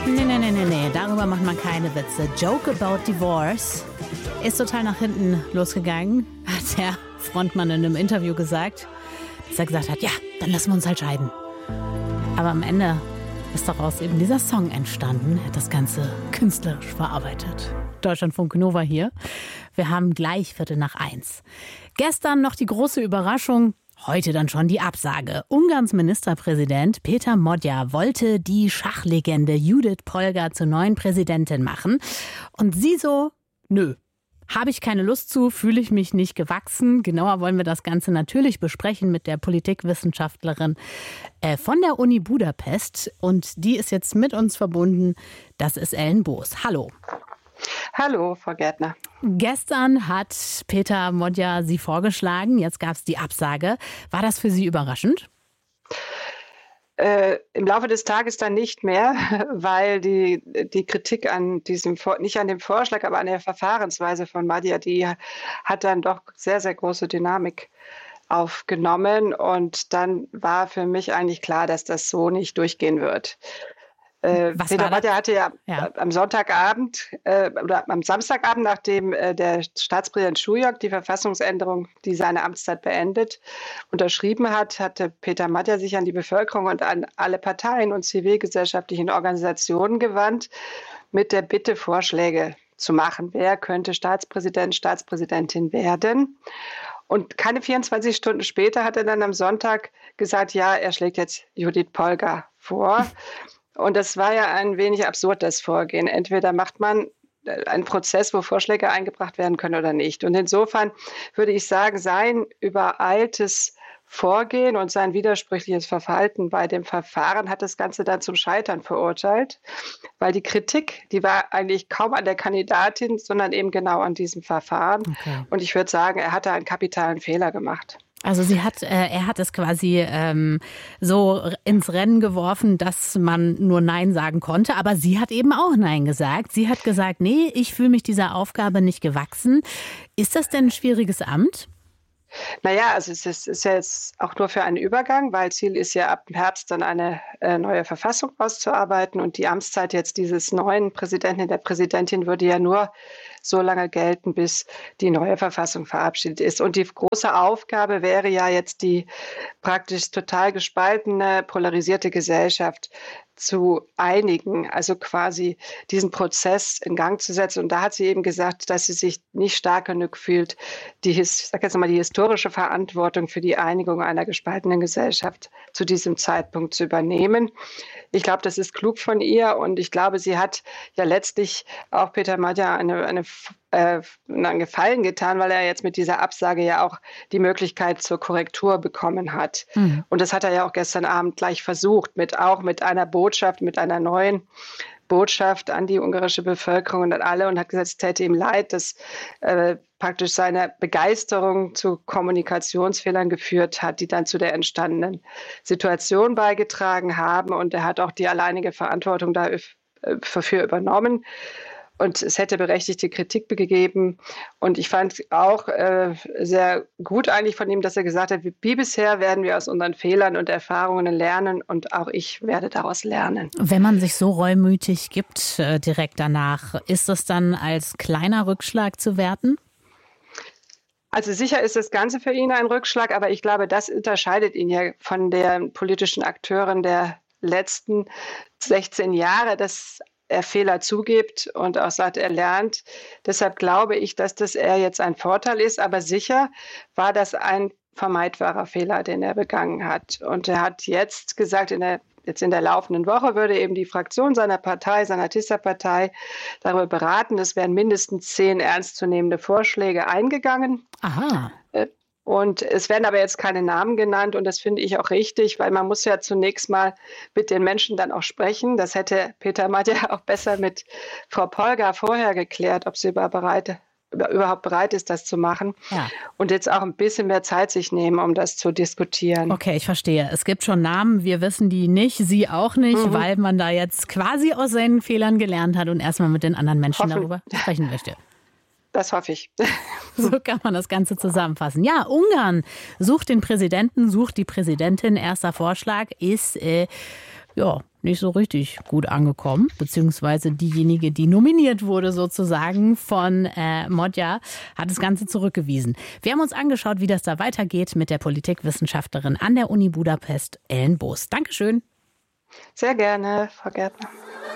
Nee, darüber macht man keine Witze. Joke about divorce ist total nach hinten losgegangen, hat der Frontmann in einem Interview gesagt, dass er gesagt hat, ja, dann lassen wir uns halt scheiden. Aber am Ende ist daraus eben dieser Song entstanden, hat das Ganze künstlerisch verarbeitet. Deutschlandfunk Nova hier. Wir haben gleich 1:15. Gestern noch die große Überraschung, heute dann schon die Absage. Ungarns Ministerpräsident Péter Magyar wollte die Schachlegende Judith Polgar zur neuen Präsidentin machen. Und sie so, nö. Habe ich keine Lust zu, fühle ich mich nicht gewachsen. Genauer wollen wir das Ganze natürlich besprechen mit der Politikwissenschaftlerin von der Uni Budapest. Und die ist jetzt mit uns verbunden. Das ist Ellen Boos. Hallo. Hallo, Frau Gärtner. Gestern hat Péter Magyar Sie vorgeschlagen. Jetzt gab es die Absage. War das für Sie überraschend? Im Laufe des Tages dann nicht mehr, weil die Kritik an nicht an dem Vorschlag, aber an der Verfahrensweise von Magyar, die hat dann doch sehr, sehr große Dynamik aufgenommen. Und dann war für mich eigentlich klar, dass das so nicht durchgehen wird. Péter Magyar hatte ja am Sonntagabend oder am Samstagabend, nachdem der Staatspräsident Šujok die Verfassungsänderung, die seine Amtszeit beendet, unterschrieben hat, hatte Péter Magyar sich an die Bevölkerung und an alle Parteien und zivilgesellschaftlichen Organisationen gewandt, mit der Bitte, Vorschläge zu machen. Wer könnte Staatspräsident, Staatspräsidentin werden? Und keine 24 Stunden später hat er dann am Sonntag gesagt, ja, er schlägt jetzt Judith Polgar vor. Und das war ja ein wenig absurd, das Vorgehen. Entweder macht man einen Prozess, wo Vorschläge eingebracht werden können oder nicht. Und insofern würde ich sagen, sein übereiltes Vorgehen und sein widersprüchliches Verhalten bei dem Verfahren hat das Ganze dann zum Scheitern verurteilt, weil die Kritik, die war eigentlich kaum an der Kandidatin, sondern eben genau an diesem Verfahren. Okay. Und ich würde sagen, er hat da einen kapitalen Fehler gemacht. Also er hat es quasi so ins Rennen geworfen, dass man nur Nein sagen konnte. Aber sie hat eben auch Nein gesagt. Sie hat gesagt, nee, ich fühle mich dieser Aufgabe nicht gewachsen. Ist das denn ein schwieriges Amt? Naja, also es ist ja jetzt auch nur für einen Übergang, weil Ziel ist ja ab Herbst dann eine neue Verfassung auszuarbeiten und die Amtszeit jetzt dieses neuen Präsidenten, der Präsidentin würde ja nur so lange gelten, bis die neue Verfassung verabschiedet ist. Und die große Aufgabe wäre ja jetzt die praktisch total gespaltene, polarisierte Gesellschaft zu einigen, also quasi diesen Prozess in Gang zu setzen. Und da hat sie eben gesagt, dass sie sich nicht stark genug fühlt, die historische Verantwortung für die Einigung einer gespaltenen Gesellschaft zu diesem Zeitpunkt zu übernehmen. Ich glaube, das ist klug von ihr und ich glaube, sie hat ja letztlich auch Péter Magyar einen Gefallen getan, weil er jetzt mit dieser Absage ja auch die Möglichkeit zur Korrektur bekommen hat. Mhm. Und das hat er ja auch gestern Abend gleich versucht, mit einer neuen Botschaft an die ungarische Bevölkerung und an alle und hat gesagt, es täte ihm leid, dass praktisch seine Begeisterung zu Kommunikationsfehlern geführt hat, die dann zu der entstandenen Situation beigetragen haben. Und er hat auch die alleinige Verantwortung dafür übernommen. Und es hätte berechtigte Kritik gegeben. Und ich fand auch sehr gut eigentlich von ihm, dass er gesagt hat, wie bisher werden wir aus unseren Fehlern und Erfahrungen lernen und auch ich werde daraus lernen. Wenn man sich so reumütig gibt direkt danach, ist das dann als kleiner Rückschlag zu werten? Also sicher ist das Ganze für ihn ein Rückschlag, aber ich glaube, das unterscheidet ihn ja von den politischen Akteuren der letzten 16 Jahre, dass er Fehler zugibt und auch sagt, er lernt. Deshalb glaube ich, dass das eher jetzt ein Vorteil ist. Aber sicher war das ein vermeidbarer Fehler, den er begangen hat. Und er hat jetzt gesagt, jetzt in der laufenden Woche würde eben die Fraktion seiner Partei, seiner TISA-Partei, darüber beraten. Es wären mindestens 10 ernstzunehmende Vorschläge eingegangen. Aha. Und es werden aber jetzt keine Namen genannt und das finde ich auch richtig, weil man muss ja zunächst mal mit den Menschen dann auch sprechen. Das hätte Péter Magyar auch besser mit Frau Polgar vorher geklärt, ob sie überhaupt bereit ist, das zu machen. Ja. Und jetzt auch ein bisschen mehr Zeit sich nehmen, um das zu diskutieren. Okay, ich verstehe. Es gibt schon Namen, wir wissen die nicht, Sie auch nicht, weil man da jetzt quasi aus seinen Fehlern gelernt hat und erstmal mit den anderen Menschen darüber sprechen möchte. Das hoffe ich. So kann man das Ganze zusammenfassen. Ja, Ungarn sucht den Präsidenten, sucht die Präsidentin. Erster Vorschlag ist nicht so richtig gut angekommen, beziehungsweise diejenige, die nominiert wurde sozusagen von Modja, hat das Ganze zurückgewiesen. Wir haben uns angeschaut, wie das da weitergeht mit der Politikwissenschaftlerin an der Uni Budapest, Ellen Boos. Dankeschön. Sehr gerne, Frau Gärtner.